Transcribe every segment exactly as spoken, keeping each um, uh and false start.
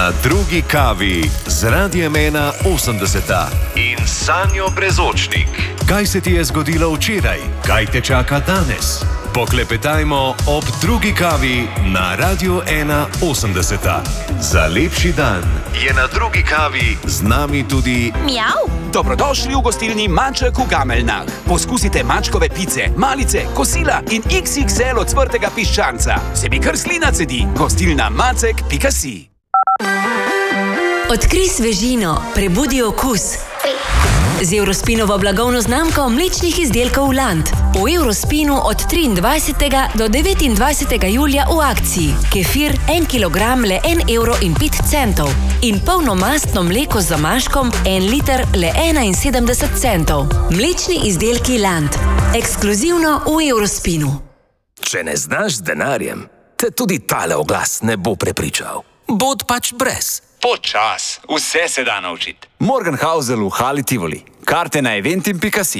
Na drugi kavi z Radiem ena osemdeset in Sanjo Brezočnik. Kaj se ti je zgodilo včeraj? Kaj te čaka danes? Poklepetajmo ob drugi kavi na Radiu ena osemdeset. Za lepši dan je na drugi kavi z nami tudi Mjav. Dobrodošli v gostilni Maček v Gameljnah. Poskusite mačkove pice, malice, kosila in iks iks el ocvrtega piščanca. Se mi kar slina cedi. Gostilna macek pika si. Odkrij svežino, prebudi okus. Z Eurospinovo blagovno znamko mlečnih izdelkov Land. V Eurospinu od triindvajsetega do devetindvajsetega julija v akciji. Kefir en kilogram le en evro in pet centov. In polnomastno mleko z zamaškom en liter le enainsedemdeset centov. Mlečni izdelki Land. Ekskluzivno v Eurospinu. Če ne znaš z denarjem, te tudi tale oglas ne bo prepričal. Bod pač brez. Počas, vse se da naučiti. Morgenhausel v Hali Tivoli. Karte na eventim pika si.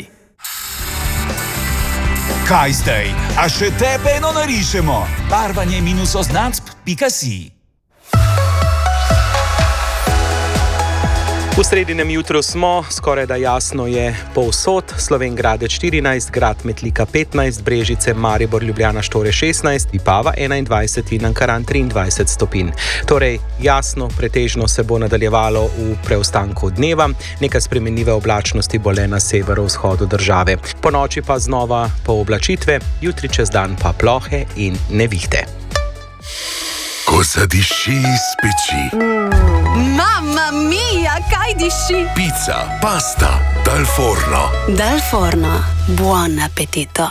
Kaj zdaj? A še tebe eno narišemo? Barvanje minus označb pika si. V sredinem jutru smo, skoraj da jasno je povsod, Slovenj Gradec štirinajst, Grad Metlika petnajst, Brežice, Maribor, Ljubljana, Štore šestnajst, Vipava enaindvajset in Ankaran triindvajset stopinj. Torej, jasno, pretežno se bo nadaljevalo v preostanku dneva, nekaj spremenljive oblačnosti bo le na severovzhodu države. Po noči pa znova pooblačitve, jutri čez dan pa plohe in nevihte. Ko zadiši iz peči. Mamma mia, kaj diši? Pica, pasta, dal forno. Dal forno, buon appetito.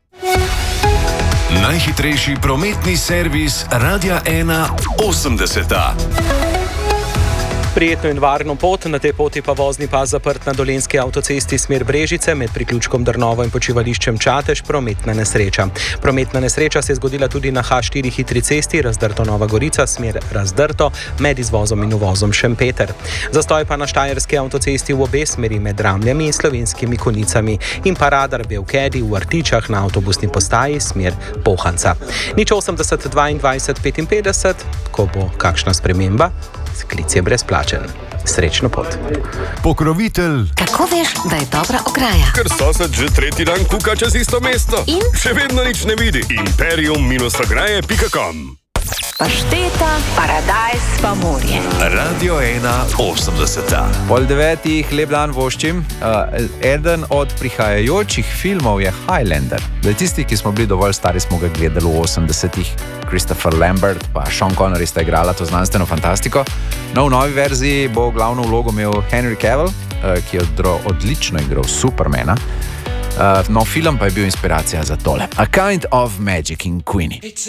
Najhitrejši prometni servis Radia ena osemdeset. Prijetno in varno pot, na tej poti pa vozni pas zaprt na dolenjski avtocesti smer Brežice med priključkom Drnovo in počivališčem Čatež, prometna nesreča. Prometna nesreča se je zgodila tudi na ha štiri hitri cesti Razdrto Nova Gorica smer Razdrto med izvozom in uvozom Šempeter. Zastoj pa na štajerski avtocesti v obe smeri med Ramljami in Slovenskimi Konjicami in pa radar Bevkedi v Artičah na avtobusni postaji smer Pohanca. Nič osemdeset dvaindvajset petinpetdeset, ko bo kakšna sprememba, klic je brezplačen. Srečno pot. Pokrovitelj. Kako veš, da je dobra ograja? Ker sosed že tretji dan kuka čez isto mesto. In? Še vedno nič ne vidi. imperium ograje pika com. Pašteta, paradajz pa morje. Radio ena osemdeset. Pol devetih, lep dan voščim. Uh, eden od prihajajočih filmov je Highlander. Zdaj, tisti, ki smo bili dovolj stari, smo ga gledali v osemdesetih. Christopher Lambert pa Sean Connery sta igrala to znanstveno fantastiko. No, v novi verziji bo glavno vlogo imel Henry Cavill, uh, ki je odlično igral Supermana. Uh, no, film pa je bil inspiracija za tole. A Kind of Magic in Queenie.